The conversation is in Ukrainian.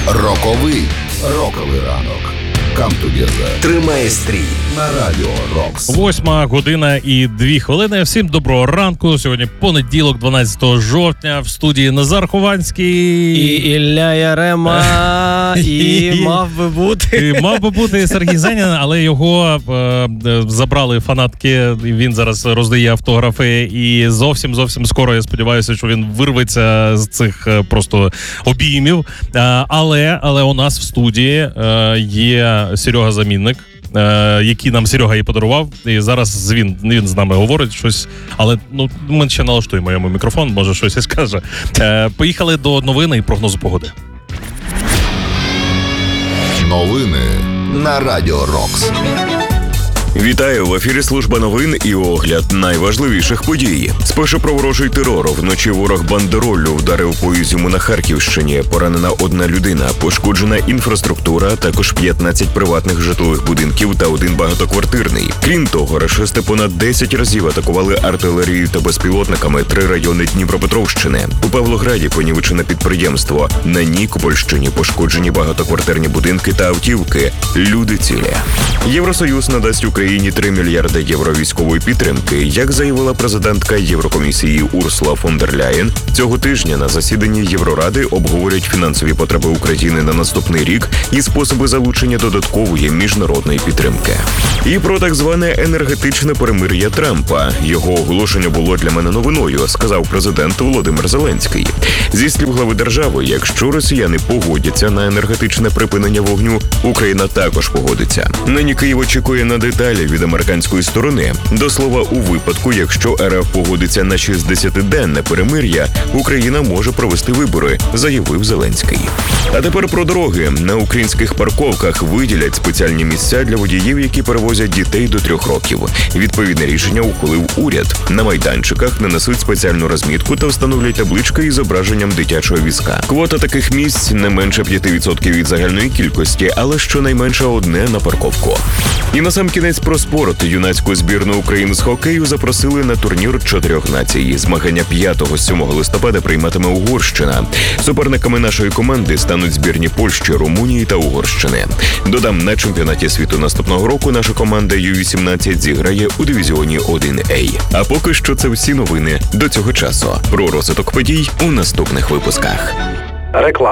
Роковий ранок. Come together. Тримає стрій На Радіо Рокс. 8:02. Всім доброго ранку. Сьогодні понеділок, 12 жовтня. В студії Назар Хованський. І Ілля Ярема. І мав би бути Сергій Зенін, але його забрали фанатки. Він зараз роздає автографи. І зовсім скоро, я сподіваюся, що він вирветься з цих просто обіймів. Але у нас в студії є Серега Замінник, який нам Серега і подарував. І зараз він з нами говорить щось, але ми ще налаштуємо йому мікрофон, може щось і скаже. Поїхали до новини і прогнозу погоди. Новини на Радіо Рокс. Вітаю, в ефірі служба новин і огляд найважливіших подій. Спершу про ворожий терор. Вночі ворог бандероллю вдарив по Ізюму на Харківщині. Поранена одна людина, пошкоджена інфраструктура, також 15 приватних житлових будинків та один багатоквартирний. Крім того, рашисти понад 10 разів атакували артилерією та безпілотниками 3 райони Дніпропетровщини. У Павлограді понівечене підприємство. На Нікопольщині пошкоджені багатоквартирні будинки та автівки. Люди цілі. Євросоюз надасть Україні 3 мільярди євро військової підтримки. Як заявила президентка Єврокомісії Урсула фон дер Ляєн, цього тижня на засіданні Євроради обговорять фінансові потреби України на наступний рік і способи залучення додаткової міжнародної підтримки. І про так зване енергетичне перемир'я Трампа. Його оголошення було для мене новиною, сказав президент Володимир Зеленський. Зі слів глави держави, якщо росіяни погодяться на енергетичне припинення вогню, Україна також погодиться. Нині Київ очікує на деталі від американської сторони. До слова, у випадку, якщо РФ погодиться на 60-денне перемир'я, Україна може провести вибори, заявив Зеленський. А тепер про дороги. На українських парковках виділять спеціальні місця для водіїв, які перевозять дітей до 3 років. Відповідне рішення ухвалив уряд. На майданчиках нанесуть спеціальну розмітку та встановлять таблички із зображенням дитячого візка. Квота таких місць не менше 5% від загальної кількості, але щонайменше одне на парковку. І насамкінець про спорт. Юнацьку збірну України з хокею запросили на турнір 4 націй. Змагання 5-7 листопада прийматиме Угорщина. Суперниками нашої команди стануть збірні Польщі, Румунії та Угорщини. Додам, на чемпіонаті світу наступного року наша команда Ю-18 зіграє у дивізіоні 1А. А поки що це всі новини до цього часу. Про розвиток подій у наступних випусках. Реклама.